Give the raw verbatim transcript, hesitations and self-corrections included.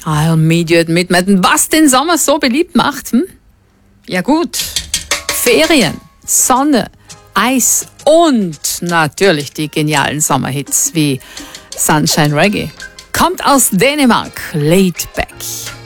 I'll meet you at midnight. Was den Sommer so beliebt macht? Hm? Ja gut, Ferien, Sonne, Eis und natürlich die genialen Sommerhits wie Sunshine Reggae. Kommt aus Dänemark, Laid Back.